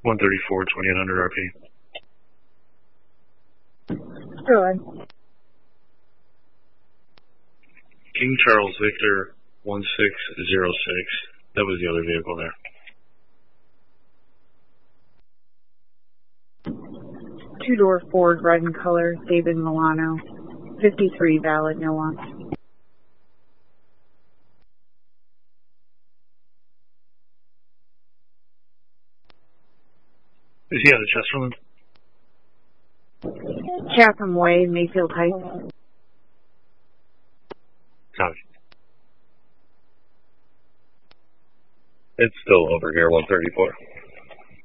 134, 2800 RP. Go ahead. King Charles Victor 1606. That was the other vehicle there. Two-door Ford, red in color, David Milano. 53 valid, no loss. Is he out of Chesterland? Chatham Way, Mayfield Heights. Copy. It's still over here, 134.